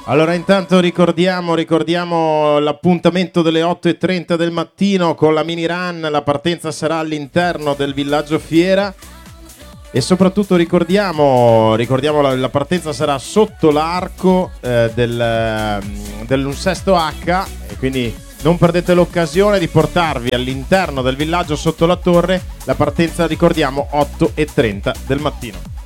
Allora intanto ricordiamo l'appuntamento delle 8:30 del mattino con la mini run. La partenza sarà all'interno del villaggio Fiera e soprattutto ricordiamo la partenza sarà sotto l'arco dell'Unsesto H, e quindi non perdete l'occasione di portarvi all'interno del villaggio sotto la torre. La partenza, ricordiamo, 8:30 del mattino.